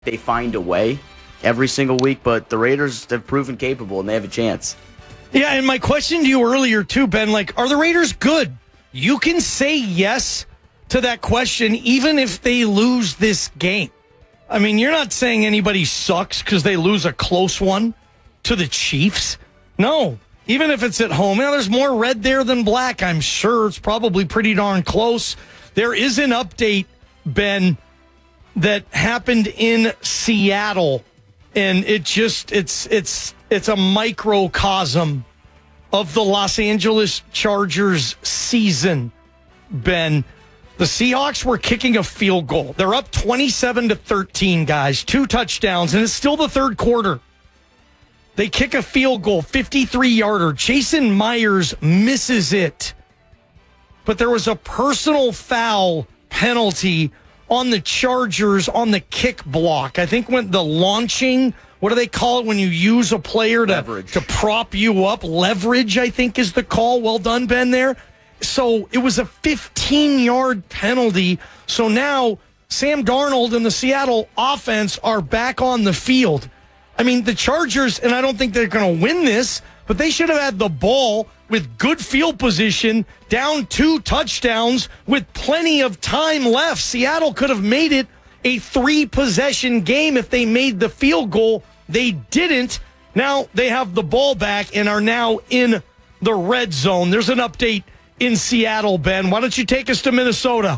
they find a way every single week, but the Raiders have proven capable and they have a chance. Yeah, and my question to you earlier too, Ben, like, are the Raiders good? You can say yes to that question even if they lose this game. I mean, you're not saying anybody sucks because they lose a close one to the Chiefs. No, even if it's at home. Now, there's more red there than black, I'm sure. It's probably pretty darn close. There is an update, Ben, that happened in Seattle, and it's a microcosm of the Los Angeles Chargers season, Ben. The Seahawks were kicking a field goal. They're up 27-13, guys. 2 touchdowns, and it's still the third quarter. They kick a field goal, 53-yarder. Jason Myers misses it. But there was a personal foul penalty on the Chargers on the kick block. I think when the launching, what do they call it when you use a player to prop you up? Leverage, I think, is the call. Well done, Ben, there. So it was a 15-yard penalty. So now Sam Darnold and the Seattle offense are back on the field. I mean, the Chargers, and I don't think they're going to win this, but they should have had the ball with good field position, down 2 touchdowns with plenty of time left. Seattle could have made it a 3-possession game if they made the field goal. They didn't. Now they have the ball back and are now in the red zone. There's an update in Seattle, Ben. Why don't you take us to Minnesota?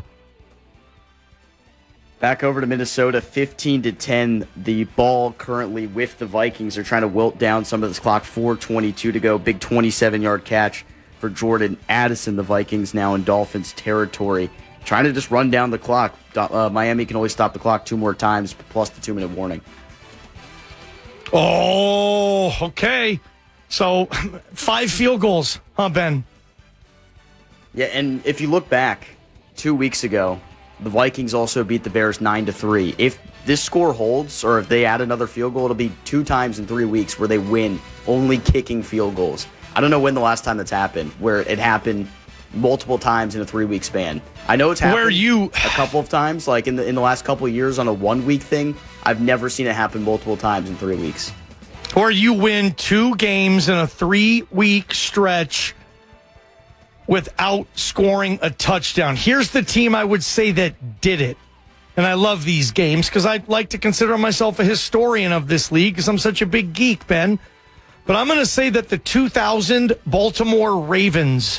Back over to Minnesota, 15-10. The ball currently with the Vikings. They're trying to wilt down some of this clock. 4:22 to go. Big 27-yard catch for Jordan Addison. The Vikings now in Dolphins territory, trying to just run down the clock. Miami can only stop the clock 2 more times, plus the 2-minute warning. Oh, okay. So 5 field goals, huh, Ben? Yeah, and if you look back 2 weeks ago, the Vikings also beat the Bears 9-3. If this score holds, or if they add another field goal, it'll be 2 times in 3 weeks where they win only kicking field goals. I don't know when the last time that's happened, where it happened multiple times in a 3-week span. I know it's happened a couple of times, like in the last couple of years on a 1-week thing. I've never seen it happen multiple times in 3 weeks. Or you win 2 games in a 3-week stretch without scoring a touchdown. Here's the team I would say that did it. And I love these games because I like to consider myself a historian of this league because I'm such a big geek, Ben. But I'm going to say that the 2000 Baltimore Ravens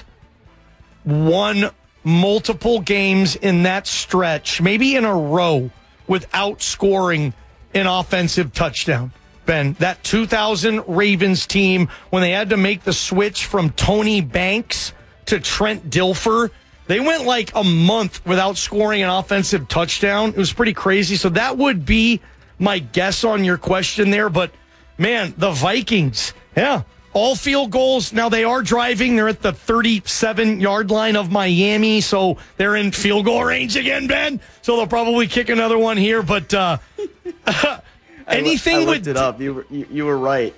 won multiple games in that stretch, maybe in a row, without scoring an offensive touchdown. Ben, that 2000 Ravens team, when they had to make the switch from Tony Banks to Trent Dilfer, they went like a month without scoring an offensive touchdown. It was pretty crazy. So that would be my guess on your question there. But, man, the Vikings, yeah, all field goals. Now they are driving. They're at the 37-yard line of Miami, so they're in field goal range again, Ben. So they'll probably kick another one here. But anything I looked it up. You were right.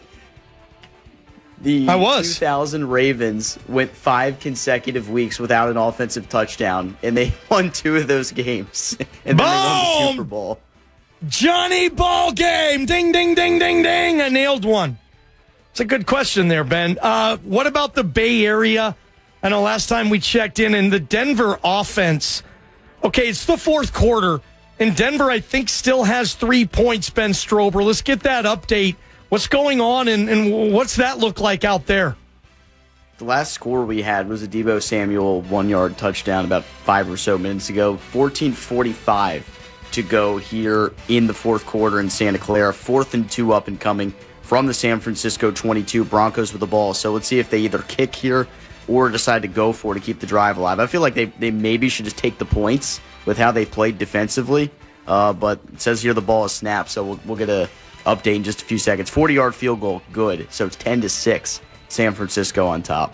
The 2000 Ravens went 5 consecutive weeks without an offensive touchdown, and they won 2 of those games. And then they won the Super Bowl. Johnny Ball game. Ding, ding, ding, ding, ding. I nailed one. It's a good question there, Ben. What about the Bay Area? I know last time we checked in the Denver offense. Okay, it's the fourth quarter, and Denver, I think, still has 3 points, Ben Strober. Let's get that update. What's going on, and what's that look like out there? The last score we had was a Deebo Samuel 1-yard touchdown about 5 or so minutes ago. 14:45 to go here in the fourth quarter in Santa Clara. 4th and 2 up and coming from the San Francisco 22. Broncos with the ball. So let's see if they either kick here or decide to go for it to keep the drive alive. I feel like they maybe should just take the points with how they played defensively. But it says here the ball is snapped, so we'll get a update in just a few seconds. 40-yard field goal, good. So it's 10-6. San Francisco on top.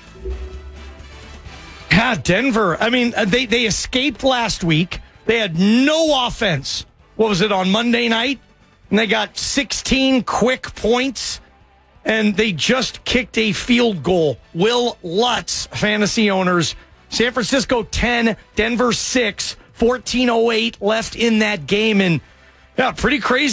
Yeah, Denver. I mean, they escaped last week. They had no offense. What was it, on Monday night? And they got 16 quick points, and they just kicked a field goal. Will Lutz, fantasy owners. San Francisco 10, Denver 6, 14:08 left in that game. And Yeah, pretty crazy.